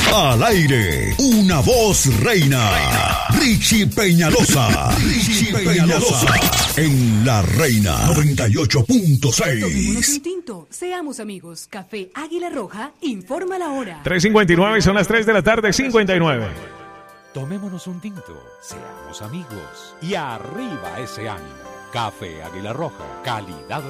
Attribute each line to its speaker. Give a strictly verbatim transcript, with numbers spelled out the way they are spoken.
Speaker 1: Al aire, una voz reina. Richie Peñalosa. Richie Peñalosa. En La Reina noventa y ocho punto seis.
Speaker 2: Tomémonos un tinto, seamos amigos. Café Águila Roja informa la hora.
Speaker 3: tres cincuenta y nueve, son las tres de la tarde, cincuenta y nueve.
Speaker 4: Tomémonos un tinto, seamos amigos. Y arriba ese ánimo. Café Águila Roja, calidad